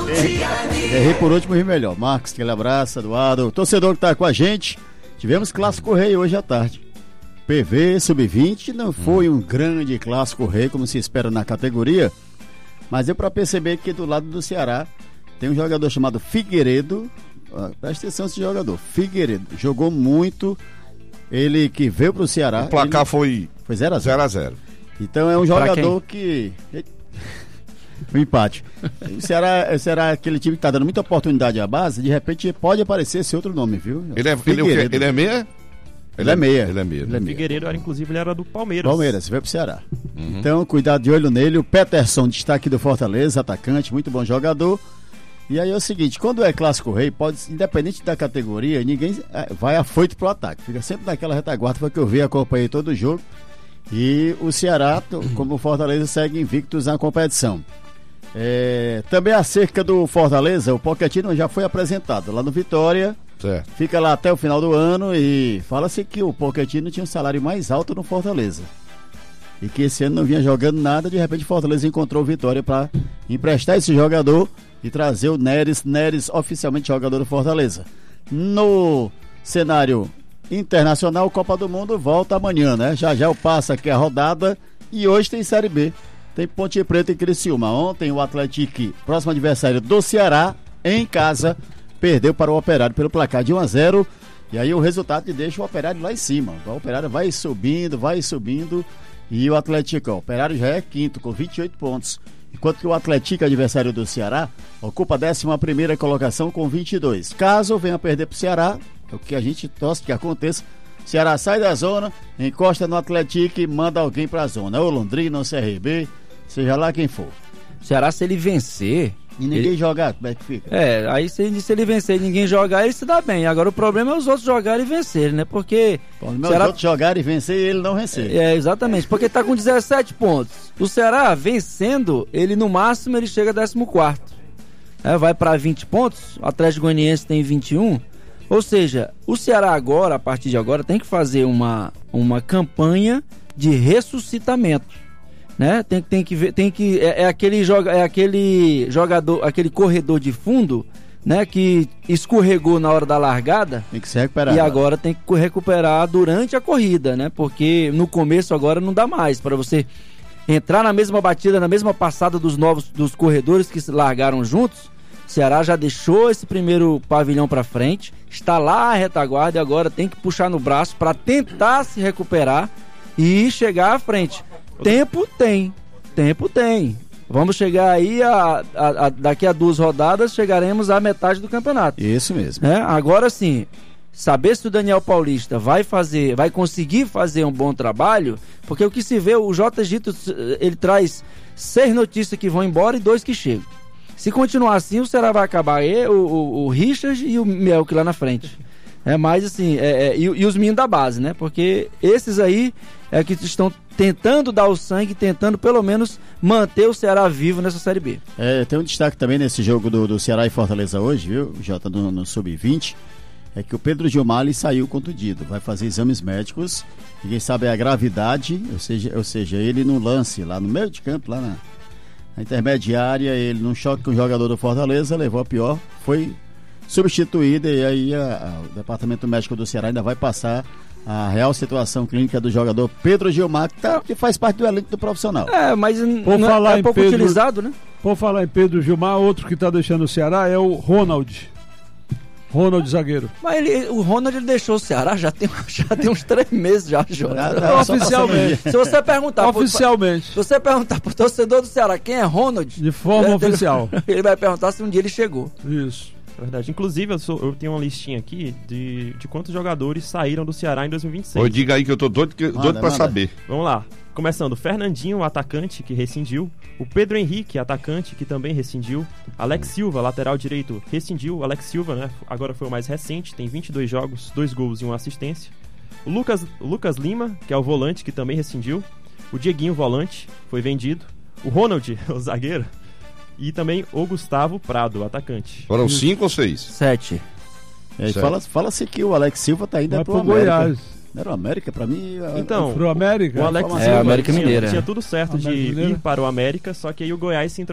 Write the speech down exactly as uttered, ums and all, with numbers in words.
Errei por último e melhor. Marcos, aquele abraço, Eduardo. Torcedor que tá com a gente. Tivemos clássico rei hoje à tarde. P V sub vinte não foi um grande clássico rei como se espera na categoria, mas deu para perceber que do lado do Ceará tem um jogador chamado Figueiredo. Ah, presta atenção esse jogador, Figueiredo. Jogou muito. Ele que veio pro Ceará. O placar ele... foi foi zero a zero. Então é um jogador que... um empate. O Ceará, o Ceará é aquele time que tá dando muita oportunidade à base, de repente pode aparecer esse outro nome, viu? Ele é, ele, ele, ele é meia? Ele é meia. Ele é meia. Ele é meia. Figueiredo, era, inclusive, ele era do Palmeiras. Palmeiras, veio pro Ceará. Uhum. Então, cuidado de olho nele. O Peterson, destaque do Fortaleza, atacante, muito bom jogador. E aí é o seguinte, quando é clássico rei, pode, independente da categoria, ninguém vai afoito pro ataque. Fica sempre naquela retaguarda, foi que eu vi, acompanhei todo o jogo. E o Ceará, como o Fortaleza, segue invictos na competição. É, também acerca do Fortaleza, o Pochettino já foi apresentado lá no Vitória. Certo. Fica lá até o final do ano e fala-se que o Pochettino tinha um salário mais alto no Fortaleza. E que esse ano não vinha jogando nada, de repente o Fortaleza encontrou o Vitória para emprestar esse jogador e trazer o Neres, Neres oficialmente jogador do Fortaleza. No cenário internacional, Copa do Mundo volta amanhã, né? Já já o passa aqui a rodada e hoje tem Série B. Tem Ponte Preta e Criciúma. Ontem o Atlético, próximo adversário do Ceará, em casa, perdeu para o Operário pelo placar de um a zero. E aí o resultado deixa o Operário lá em cima. O Operário vai subindo, vai subindo. E o Atlético, o Operário já é quinto com vinte e oito pontos. Enquanto que o Atlético, adversário do Ceará, ocupa a décima primeira colocação com vinte e dois. Caso venha perder para o Ceará, é o que a gente torce que aconteça. O Ceará sai da zona, encosta no Atlético e manda alguém para a zona. Ou Londrina, ou C R B, seja lá quem for. O Ceará, se ele vencer... E ninguém ele... jogar, como é que fica? É, aí se, se ele vencer e ninguém jogar, ele se dá bem. Agora o problema é os outros jogarem e vencerem, né? Porque... O problema Ceará... é os outros jogarem e vencer e ele não vencer. É, exatamente. Porque tá com dezessete pontos. O Ceará, vencendo, ele no máximo ele chega a décimo quarto. É, vai para vinte pontos, o Atlético Goianiense tem vinte e um. Ou seja, o Ceará agora, a partir de agora, tem que fazer uma, uma campanha de ressuscitamento. Né? Tem, tem que ver, tem que é, é aquele joga, é aquele jogador, aquele corredor de fundo, né, que escorregou na hora da largada. Tem que se recuperar. E agora tem que recuperar durante a corrida, né? Porque no começo agora não dá mais para você entrar na mesma batida, na mesma passada dos novos dos corredores que se largaram juntos. O Ceará já deixou esse primeiro pavilhão para frente, está lá a retaguarda e agora tem que puxar no braço para tentar se recuperar e chegar à frente. Tempo tem, tempo tem. Vamos chegar aí, a, a, a, daqui a duas rodadas, chegaremos à metade do campeonato. Isso mesmo. É, agora sim, saber se o Daniel Paulista vai fazer, vai conseguir fazer um bom trabalho, porque o que se vê, o J. Gito, ele traz seis notícias que vão embora e dois que chegam. Se continuar assim, o Ceará vai acabar aí, o, o, o Richard e o Melk lá na frente. É mais assim, é, é, e, e os meninos da base, né? Porque esses aí é que estão tentando dar o sangue, tentando pelo menos manter o Ceará vivo nessa Série B. É, tem um destaque também nesse jogo do, do Ceará e Fortaleza hoje, viu, Jota, no, no sub vinte, é que o Pedro Gilmar saiu contundido, vai fazer exames médicos, ninguém sabe a gravidade, ou seja, ou seja, ele no lance, lá no meio de campo, lá na, na intermediária, ele num choque com o jogador do Fortaleza, levou a pior, foi substituído e aí a, a, o departamento médico do Ceará ainda vai passar a real situação clínica do jogador Pedro Gilmar, que, tá, que faz parte do elenco do profissional. É, mas por não, falar é em pouco Pedro, utilizado, né? Por falar em Pedro Gilmar, outro que tá deixando o Ceará é o Ronald. Ronald zagueiro. Mas ele, o Ronald ele deixou o Ceará já tem, já tem uns três meses já, Jota. Não, oficialmente. Se você perguntar oficialmente. Pro, se você perguntar pro torcedor do Ceará quem é Ronald, de forma ele, oficial, ele vai perguntar se um dia ele chegou. Isso. É verdade. Inclusive, eu, sou, eu tenho uma listinha aqui de, de quantos jogadores saíram do Ceará em dois mil e vinte e seis. Ô, diga aí que eu tô doido, que, manda, doido pra manda. saber. Vamos lá. Começando, Fernandinho, atacante, que rescindiu. O Pedro Henrique, atacante, que também rescindiu. Alex Silva, lateral direito, rescindiu. Alex Silva, né, agora foi o mais recente, tem vinte e dois jogos, dois gols e uma assistência. O Lucas, Lucas Lima, que é o volante, que também rescindiu. O Dieguinho, volante, foi vendido. O Ronald, o zagueiro. E também o Gustavo Prado, atacante. Foram cinco ou seis? Sete. É, fala, fala-se que o Alex Silva tá indo pro, pro Goiás. Não era o América? Pra mim... Então, pro América? O Alex é, Silva América tinha, Mineira. tinha tudo certo América de Mineira. ir para o América, só que aí o Goiás se